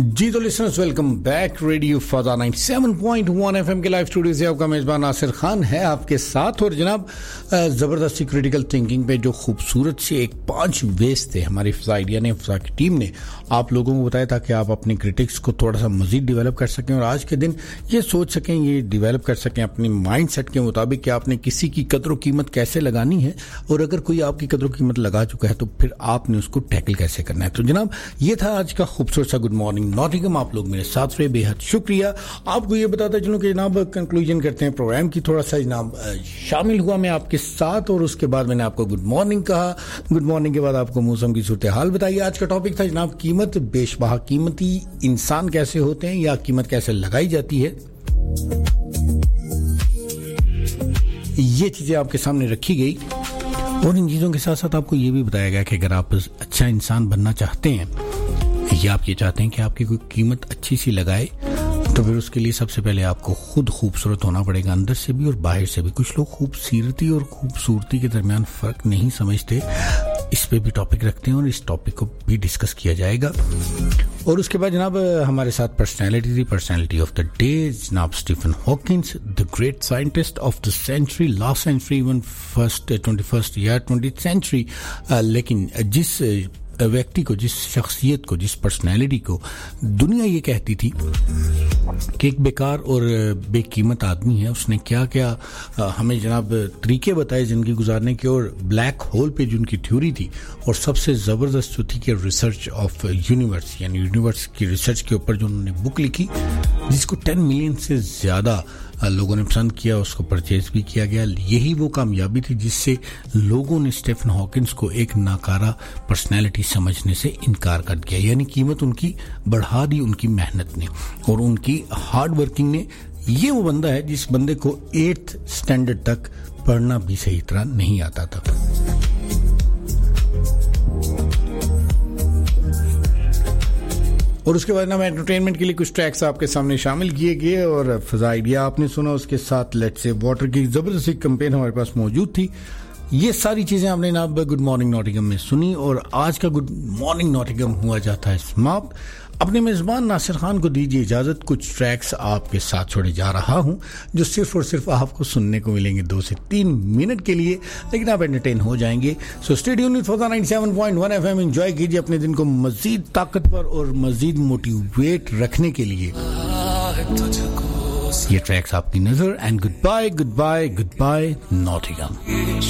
जी तो listeners welcome back radio फजा 97.1 FM के live studio से आपका मेजबान नासिर खान है आपके साथ। और जनाब ज़बरदस्ती क्रिटिकल थिंकिंग पे जो खूबसूरत से एक 5 वेज थे हमारी फ़ज़ा आइडिया ने, फ़ज़ा की टीम ने आप लोगों को बताया ताकि आप अपने क्रिटिक्स को थोड़ा सा मज़ीद डेवलप कर सकें और आज के दिन ये सोच सकें, ये डेवलप कर सकें अपनी माइंड सेट के मुताबिक कि आपने किसी की कदर कीमत कैसे लगानी है और अगर कोई आपकी कदर कीमत लगा चुका है तो फिर आपने उसको टैकल कैसे करना है। तो जनाब ये था आज का खूबसूरत सा गुड मॉर्निंग नॉटिंघम। आप लोग मेरे साथ रहे, बेहद शुक्रिया। आपको ये बताता चलूं कि जनाब कंक्लूजन करते हैं प्रोग्राम की, थोड़ा सा जनाब शामिल हुआ मैं आपके साथ और उसके बाद मैंने आपको गुड मॉर्निंग कहा। गुड मॉर्निंग के बाद आपको मौसम की सूरत हाल बताई। आज का टॉपिक था जनाब कीमत, बेशबहा कीमती इंसान कैसे होते हैं या कीमत कैसे लगाई जाती है, ये चीजें आपके सामने रखी गई। और इन चीजों के साथ साथ आपको ये भी बताया गया कि अगर आप अच्छा इंसान बनना चाहते हैं या आप ये चाहते हैं कि आपकी कोई कीमत अच्छी सी लगाए तो फिर उसके लिए सबसे पहले आपको खुद खूबसूरत होना पड़ेगा, अंदर से भी और बाहर से भी। कुछ लोग खूबसूरती और खूबसूरती के दरमियान फ़र्क नहीं समझते, इस पे भी टॉपिक रखते हैं और इस टॉपिक को भी डिस्कस किया जाएगा। और उसके बाद जनाब हमारे साथ पर्सनैलिटी थी, पर्सनैलिटी ऑफ द डे जनाब Stephen Hawkins, the great scientist of the century, last century, even first 21st या 20th सेंचुरी। लेकिन जिस व्यक्ति को, जिस शख्सियत को, जिस पर्सनैलिटी को दुनिया ये कहती थी कि एक बेकार और बेकीमत आदमी है, उसने क्या क्या हमें जनाब तरीके बताए जिंदगी गुजारने के, और ब्लैक होल पे जो उनकी थ्योरी थी, और सबसे ज़बरदस्त जो थी कि रिसर्च ऑफ यूनिवर्स, यानी यूनिवर्स की रिसर्च के ऊपर जो उन्होंने बुक लिखी जिसको 10 मिलियन से ज़्यादा लोगों ने पसंद किया, उसको परचेज भी किया गया। यही वो कामयाबी थी जिससे लोगों ने स्टीफन हॉकिंस को एक नाकारा पर्सनैलिटी समझने से इनकार कर दिया, यानी कीमत उनकी बढ़ा दी उनकी मेहनत ने और उनकी हार्ड वर्किंग ने। ये वो बंदा है जिस बंदे को 8th स्टैंडर्ड तक पढ़ना भी सही तरह नहीं आता था। और उसके बाद ना एंटरटेनमेंट के लिए कुछ ट्रैक्स आपके सामने शामिल किए गए और फ़ज़ा आइडिया आपने सुना, उसके साथ लेट्स से वाटर की ज़बरदस्ती कैंपेन हमारे पास मौजूद थी। ये सारी चीज़ें आपने ना गुड मॉर्निंग नॉटिंघम में सुनी और आज का गुड मॉर्निंग नॉटिंघम हुआ जाता है समाप्त। अपने मेज़बान नासिर खान को दीजिए इजाज़त, कुछ ट्रैक्स आपके साथ छोड़े जा रहा हूं जो सिर्फ और सिर्फ आपको सुनने को मिलेंगे 2 से 3 मिनट के लिए, लेकिन आप एंटरटेन हो जाएंगे। So stay tuned with फजा 97.1 FM. Enjoy कीजिए अपने दिन को मजीद ताकतवर और मजीद मोटिवेट रखने के लिए। ये ट्रैक्स आपकी नजर। And good bye Nottingham.